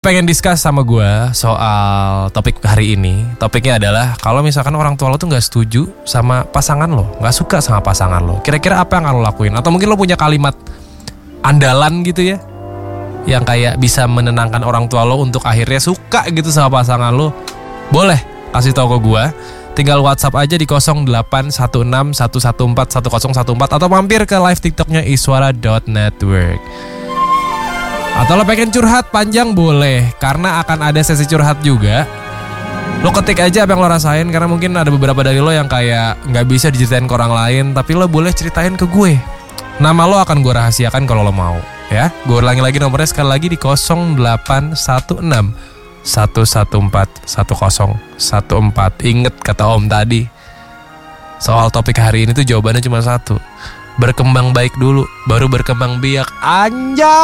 Pengen discuss sama gue soal topik hari ini. Topiknya adalah kalau misalkan orang tua lo tuh gak setuju sama pasangan lo, gak suka sama pasangan lo, kira-kira apa yang akan lo lakuin? Atau mungkin lo punya kalimat andalan gitu ya, yang kayak bisa menenangkan orang tua lo untuk akhirnya suka gitu sama pasangan lo. Boleh kasih tau ke gue. Tinggal WhatsApp aja di 08161141141014 atau mampir ke live TikToknya iswara.network. Atau lo pengen curhat panjang boleh, karena akan ada sesi curhat juga. Lo ketik aja apa yang lo rasain, karena mungkin ada beberapa dari lo yang kayak gak bisa diceritain ke orang lain, tapi lo boleh ceritain ke gue. Nama lo akan gue rahasiakan kalau lo mau ya. Gue ulangi lagi nomornya sekali lagi di 08161141141014. Ingat kata Om tadi, soal topik hari ini tuh jawabannya cuma satu: berkembang baik dulu, baru berkembang biak. Anjay.